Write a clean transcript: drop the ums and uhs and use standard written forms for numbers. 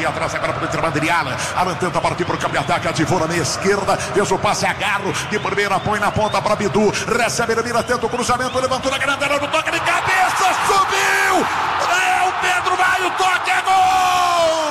atrás agora para o Intermandriala. Alan tenta partir para o campo de ataque, ativou na meia esquerda, fez o passe agarro de primeira, põe na ponta para Bidu, recebe, ele mira, tenta o cruzamento, levantou na grande área, no toque de cabeça, subiu!